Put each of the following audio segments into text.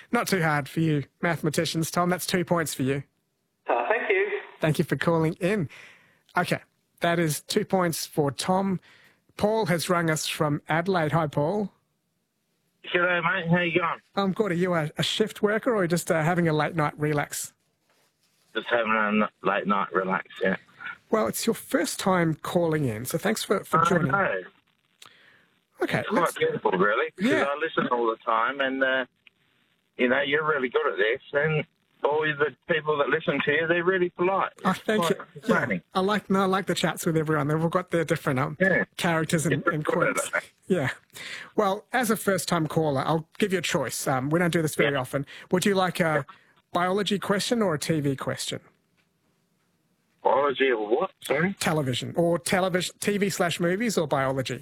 Not too hard for you mathematicians, Tom. That's 2 points for you. Thank you. Thank you for calling in. Okay, that is 2 points for Tom. Paul has rung us from Adelaide. Hi, Paul. G'day, mate. How you going? I'm good. Are you a shift worker or just having a late night relax? Just having a late night relax, yeah. Well, it's your first time calling in, so thanks for joining. I know. Okay. It's quite beautiful, really, because Yeah. I listen all the time, and, you're really good at this, and all the people that listen to you, they're really polite. Oh, thank you. Yeah, I like the chats with everyone. They've all got their different characters and quirks. Yeah. Well, as a first-time caller, I'll give you a choice. We don't do this very often. Would you like a biology question or a TV question? Biology or what, sorry? Television. Or TV/movies or biology?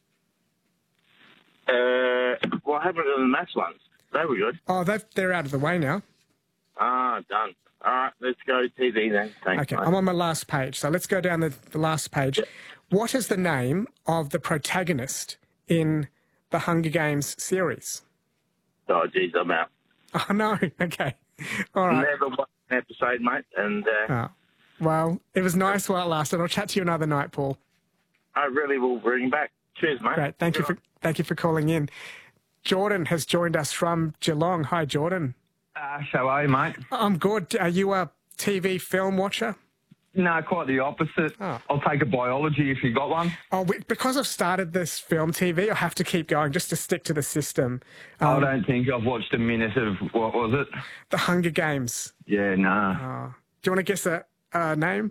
What happened to the maths ones? They were good. Oh, they're out of the way now. Ah, done. All right, let's go TV then. Thanks, Okay, mate. I'm on my last page, so let's go down the last page. What is the name of the protagonist in the Hunger Games series? Oh, geez, I'm out. Oh, no. Okay. All right. Never watched an episode, mate, and Oh. Well, it was nice while it lasted. I'll chat to you another night, Paul. I really will bring back. Cheers, mate. Great. Thank you for calling in. Jordan has joined us from Geelong. Hi, Jordan. How are you, mate? I'm good. Are you a TV film watcher? No, quite the opposite. Oh. I'll take a biology if you got one. Oh, because I've started this film TV, I have to keep going just to stick to the system. I don't think I've watched a minute of, what was it? The Hunger Games. Yeah, nah. Oh. Do you want to guess a name?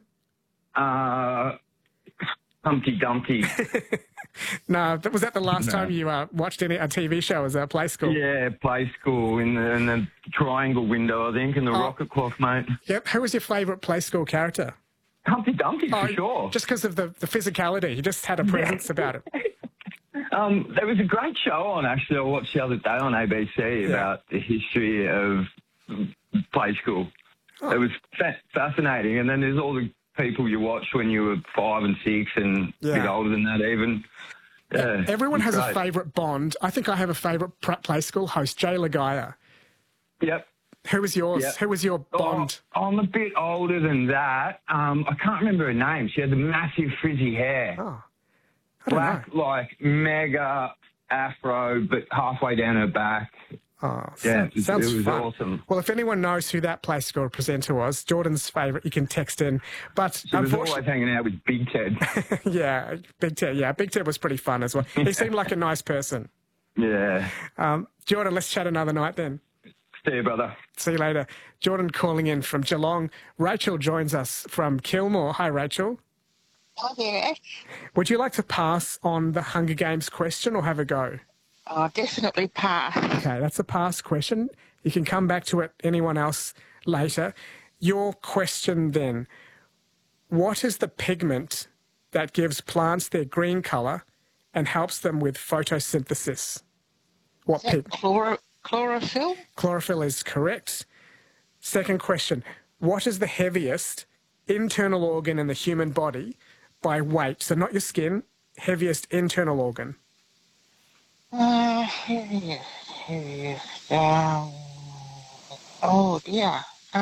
Humpty Dumpty. No, was that the last time you watched a TV show as a play school? Yeah, play school in the triangle window, I think, and the rocket clock, mate. Yep. Who was your favourite play school character? Humpty Dumpty, for sure. Just because of the physicality. He just had a presence about it. There was a great show on, actually, I watched the other day on ABC about the history of play school. Oh. It was fascinating. And then there's all the people you watched when you were 5 and 6 and a bit older than that even. Yeah, everyone has great. a favourite Bond. I think I have a favourite play school host, Jay Lagaya. Yep. Who was yours? Yep. Who was your Bond? Oh, I'm a bit older than that. I can't remember her name. She had the massive frizzy hair. Oh, I don't Black, know. like mega afro, but halfway down her back. Oh, Yeah, sounds it was fun. awesome. Well, if anyone knows who that play school presenter was, Jordan's favourite, you can text in. But She was always hanging out with Big Ted. yeah, Big Ted. Yeah, Big Ted was pretty fun as well. He seemed like a nice person. Yeah. Jordan, let's chat another night then. See you, brother. See you later. Jordan calling in from Geelong. Rachel joins us from Kilmore. Hi, Rachel. Hi there. Would you like to pass on the Hunger Games question or have a go? Oh, definitely pass. Okay, that's a pass question. You can come back to it, anyone else, later. Your question then, what is the pigment that gives plants their green colour and helps them with photosynthesis? What pigment? Chlorophyll? Chlorophyll is correct. Second question, what is the heaviest internal organ in the human body by weight? So not your skin, heaviest internal organ. Oh, yeah.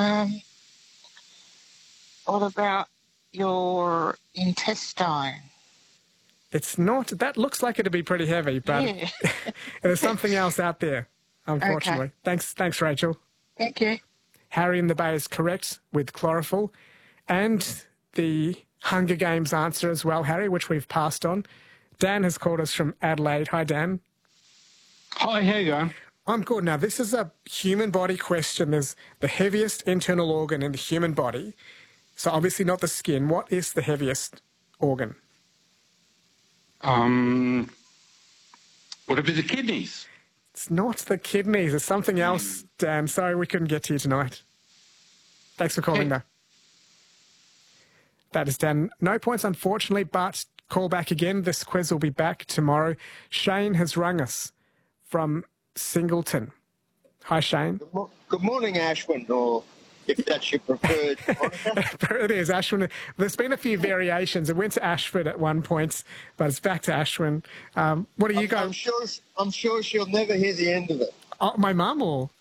What about your intestine? It's not. That looks like it'd be pretty heavy, but Yeah. there's something else out there, unfortunately. Okay. Thanks, Rachel. Thank you. Harry in the Bay is correct with chlorophyll. And the Hunger Games answer as well, Harry, which we've passed on. Dan has called us from Adelaide. Hi, Dan. Hi, how you going? I'm good. Now, this is a human body question. There's the heaviest internal organ in the human body. So obviously not the skin. What is the heaviest organ? Would it be the kidneys? It's not the kidneys. It's something else, Dan. Sorry we couldn't get to you tonight. Thanks for calling, though. That is Dan. No points, unfortunately, but call back again. This quiz will be back tomorrow. Shane has rung us from Singleton. Hi, Shane. Good morning, Ashwin, or if that's your preferred. It is, Ashwin. There's been a few variations. It went to Ashford at one point, but it's back to Ashwin. What are you going? I'm sure she'll never hear the end of it. Oh, my mum or?